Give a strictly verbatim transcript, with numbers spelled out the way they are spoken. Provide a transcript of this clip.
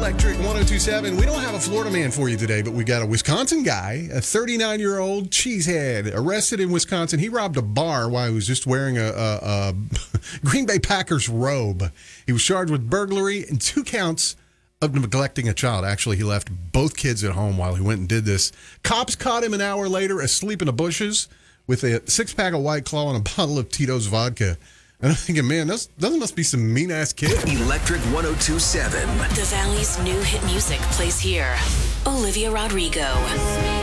Electric one oh two point seven. We don't have a Florida man for you today, but we got a Wisconsin guy, a thirty-nine-year-old cheesehead, arrested in Wisconsin. He robbed a bar while he was just wearing a, a, a Green Bay Packers robe. He was charged with burglary and two counts of neglecting a child. Actually, he left both kids at home while he went and did this. Cops caught him an hour later asleep in the bushes with a six-pack of White Claw and a bottle of Tito's vodka. And I'm thinking, man, those, those must be some mean-ass kids. Electric one oh two point seven. The Valley's new hit music plays here. Olivia Rodrigo.